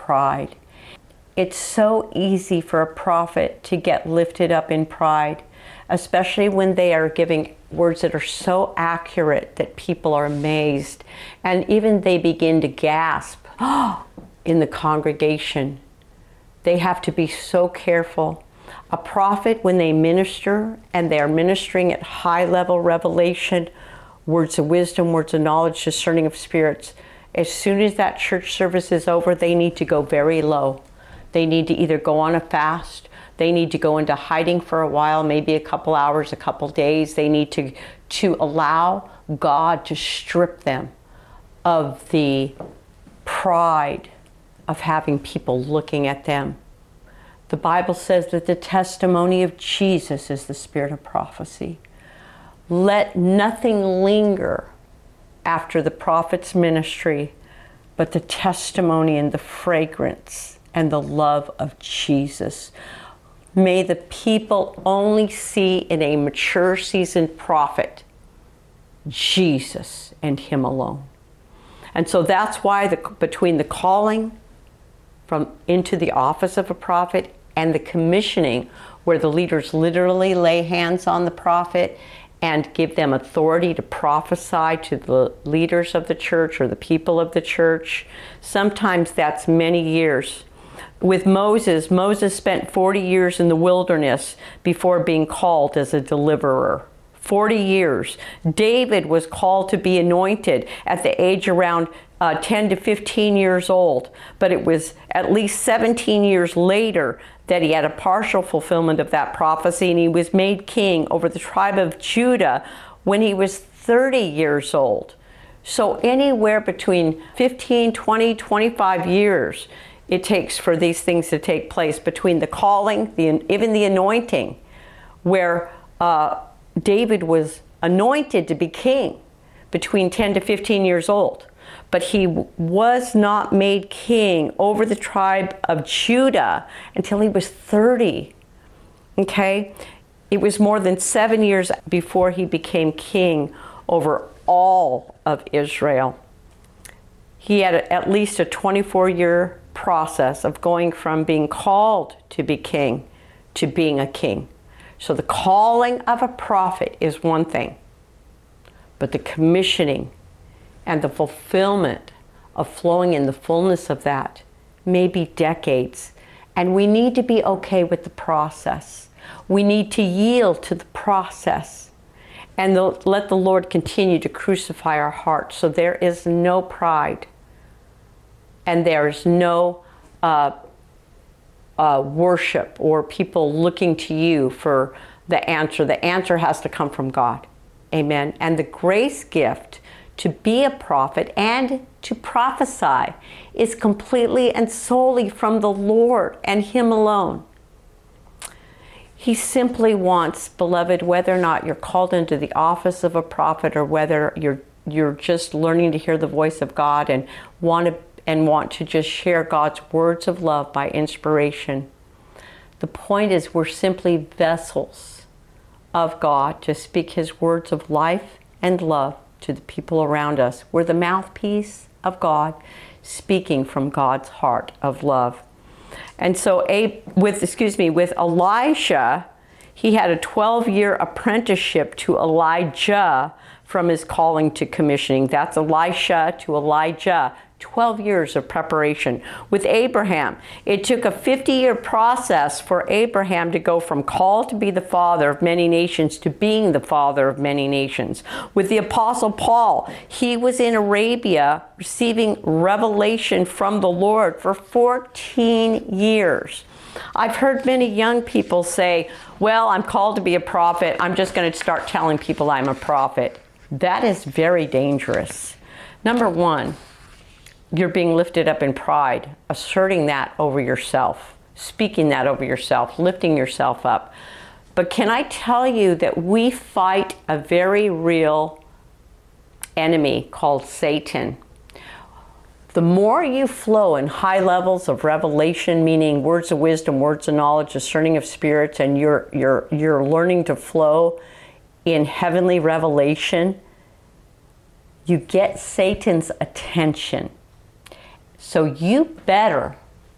pride. It's so easy for a prophet to get lifted up in pride, especially when they are giving words that are so accurate that people are amazed. And even they begin to gasp in the congregation. They have to be so careful. A prophet, when they minister, and they are ministering at high level revelation, words of wisdom, words of knowledge, discerning of spirits, as soon as that church service is over, they need to go very low. They need to either go on a fast, they need to go into hiding for a while, maybe a couple hours, a couple days. They need to allow God to strip them of the pride of having people looking at them. The Bible says that the testimony of Jesus is the spirit of prophecy. Let nothing linger after the prophet's ministry but the testimony and the fragrance and the love of Jesus. May the people only see in a mature, seasoned prophet Jesus and him alone. And so that's why between the calling from into the office of a prophet and the commissioning, where the leaders literally lay hands on the prophet and give them authority to prophesy to the leaders of the church or the people of the church, sometimes that's many years. With Moses spent 40 years in the wilderness before being called as a deliverer. 40 years. David was called to be anointed at the age around 10 to 15 years old, but it was at least 17 years later that he had a partial fulfillment of that prophecy, and he was made king over the tribe of Judah when he was 30 years old. So anywhere between 15, 20, 25 years it takes for these things to take place, between the calling, even the anointing, where David was anointed to be king between 10 to 15 years old. But he was not made king over the tribe of Judah until he was 30. Okay? It was more than 7 years before he became king over all of Israel. He had at least a 24-year process of going from being called to be king to being a king. So the calling of a prophet is one thing, but the commissioning and the fulfillment of flowing in the fullness of that may be decades. And we need to be okay with the process. We need to yield to the process and let the Lord continue to crucify our hearts. So there is no pride and there is no worship or people looking to you for the answer. The answer has to come from God. Amen. And the grace gift to be a prophet and to prophesy is completely and solely from the Lord and him alone. He simply wants, beloved, whether or not you're called into the office of a prophet or whether you're just learning to hear the voice of God and want to just share God's words of love by inspiration. The point is, we're simply vessels of God to speak his words of life and love to the people around us. We're the mouthpiece of God, speaking from God's heart of love. And so with Elisha, he had a 12-year apprenticeship to Elijah from his calling to commissioning. That's Elisha to Elijah. 12 years of preparation. With Abraham, it took a 50-year process for Abraham to go from called to be the father of many nations to being the father of many nations. With the Apostle Paul, he was in Arabia receiving revelation from the Lord for 14 years. I've heard many young people say, well, I'm called to be a prophet. I'm just going to start telling people I'm a prophet. That is very dangerous. Number one, you're being lifted up in pride, asserting that over yourself, speaking that over yourself, lifting yourself up. But can I tell you that we fight a very real enemy called Satan. The more you flow in high levels of revelation, meaning words of wisdom, words of knowledge, discerning of spirits, and you're learning to flow in heavenly revelation, you get Satan's attention. So you better